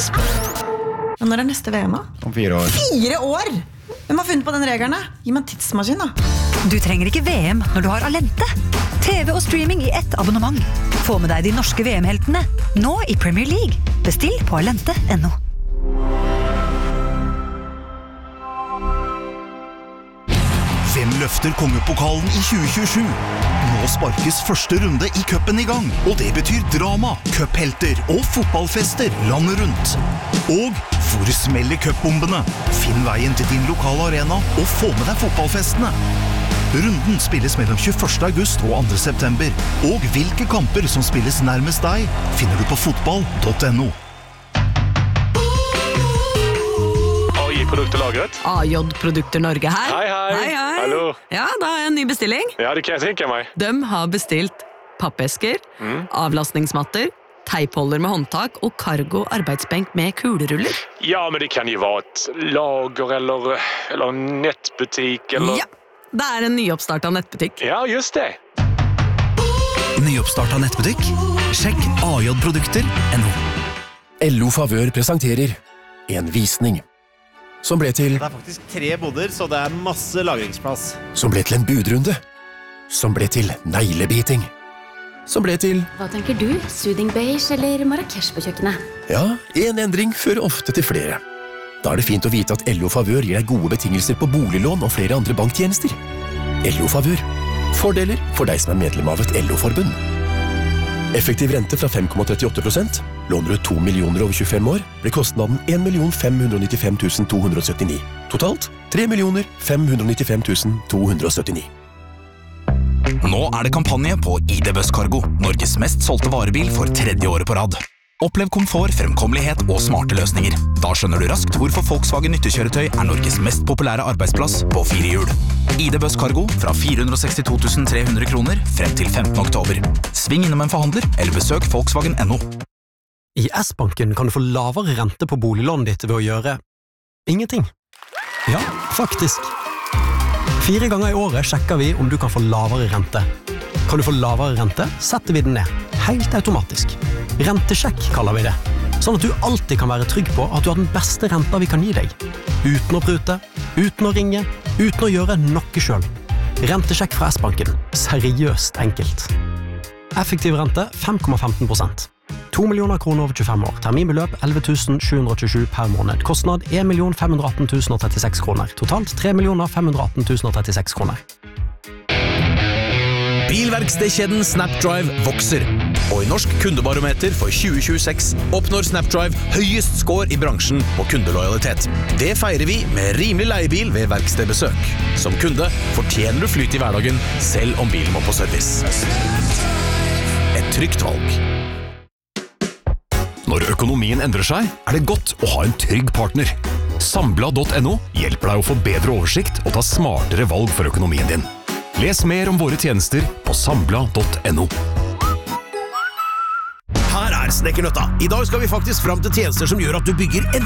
Når neste VM? Om 4 år. 4 år? Hvem har funnet på den regelen? Gi meg en tidsmaskin da. Du trenger ikke VM når du har Alente. TV og streaming i ett abonnement. Få med deg de norske VM-heltene, nå i Premier League. Bestill på alente.no. Hvem løfter kongepokalen i 2027? Nå sparkes første runde i cupen i gang, og det betyr drama, cuphelter og fotballfester landet rundt. Og hvor smeller cupbombene? Finn veien til din lokale arena og få med deg fotballfestene. Runden spilles mellom 21. august og 2. september, og hvilke kamper som spilles nærmest deg, finner du på fotball.no. Produkter lagret. AJ Produkter Norge her. Hei. Hallo. Ja, da har jeg en ny bestilling. Ja, det kan jeg tenke meg. De har bestilt pappesker, avlastningsmatter, teipholder med håndtak og cargo arbeidsbenk med kuleruller. Ja, men det kan jo være et lager eller nettbutikk eller... Ja, det er en nyoppstartet nettbutikk. Ja, just det. Nyoppstartet nettbutikk? Sjekk ajprodukter.no. LO Favør presenterer en visning. Som ble til... Det er faktisk 3 boder, så det er masse lagringsplass. Som ble til en budrunde. Som ble til neglebiting. Som ble til... Hva tenker du? Soothing beige eller Marrakesh på kjøkkenet? Ja, en endring fører ofte til flere. Da er det fint å vite at LO Favør gir deg gode betingelser på boliglån og flere andre banktjenester. LO Favør. Fordeler for deg som er medlem av et LO-forbund. Effektiv rente fra 5,38%. Låner du 2 millioner over 25 år, blir kostnaden 1 595 279. Totalt 3 595 279. Nå er det kampanje på ID Bus Cargo, Norges mest solgte varebil for 3. året på rad. Opplev komfort, fremkommelighet og smarte løsninger. Da skjønner du raskt hvorfor Volkswagen nyttekjøretøy er Norges mest populære arbeidsplass på 4 hjul. ID Bus Cargo fra 462 300 kroner frem til 15. oktober. Sving innom en forhandler eller besøk Volkswagen.no. I S-banken kan du få lavere rente på boliglånet ditt ved å gjøre ingenting. Ja, faktisk. 4 ganger i året sjekker vi om du kan få lavere rente. Kan du få lavere rente, setter vi den ned. Helt automatisk. Rentesjekk kaller vi det. Sånn at du alltid kan være trygg på at du har den beste renta vi kan gi deg. Uten å prute, uten å ringe, uten å gjøre noe selv. Rentesjekk fra S-banken. Seriøst enkelt. Effektiv rente 5,15%. 2 millioner kroner over 25 år. Terminbeløp 11 727 per måned. Kostnad 1 518 036 kroner. Totalt 3 518 036 kroner. Bilverkstedkjeden Snapdrive vokser. Og i Norsk kundebarometer for 2026 oppnår Snapdrive høyest score i bransjen på kundelojalitet. Det feirer vi med rimelig leiebil ved verkstedbesøk. Som kunde fortjener du flyt i hverdagen, selv om bilen må på service. Et trygt valg. Når økonomien endrer seg, er det godt å ha en trygg partner. Sambla.no hjelper deg å få bedre oversikt og ta smartere valg for økonomien din. Les mer om våre tjenester på sambla.no. Her er Snekkernøtta. I dag skal vi faktisk fram til tjenester som gjør at du bygger en